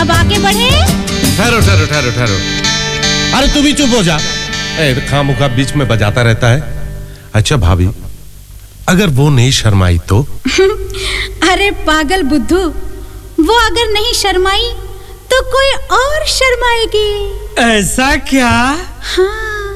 अब आगे बढ़े। ठहरो ठहरो ठहरो ठहरो। अरे तू भी चुप हो जा। खामोखा बीच में बजाता रहता है। अच्छा भाभी, अगर वो नहीं शर्माई तो? अरे पागल बुद्धू, वो अगर नहीं शर्माई तो कोई और शर्माएगी। ऐसा क्या? हाँ।